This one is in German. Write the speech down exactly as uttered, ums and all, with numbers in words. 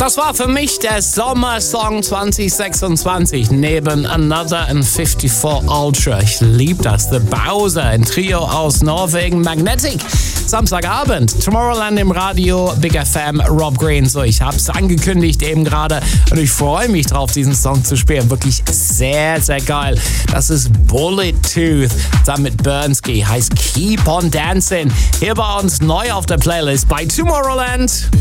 Das war für mich der Sommersong zwanzig sechsundzwanzig neben Another and fifty-four Ultra. Ich liebe das. The Bowser, ein Trio aus Norwegen. Magnetic. Samstagabend. Tomorrowland im Radio. Big F M. Rob Green. So, ich habe es angekündigt eben gerade und ich freue mich drauf, diesen Song zu spielen. Wirklich sehr, sehr geil. Das ist Bullet Tooth. Dann mit Bernski. Heißt Keep on Dancing. Hier bei uns neu auf der Playlist bei Tomorrowland.